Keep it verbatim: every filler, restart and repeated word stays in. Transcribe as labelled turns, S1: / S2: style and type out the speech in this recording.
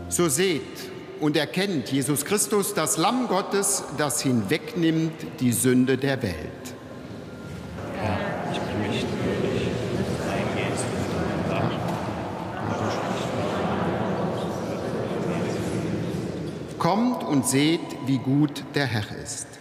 S1: So seht und erkennt Jesus Christus, das Lamm Gottes, das hinwegnimmt die Sünde der Welt.
S2: Herr, ich bin nicht würdig, eingehen zu deinem Dach, aber du sprichst.
S1: Kommt und seht, wie gut der Herr ist.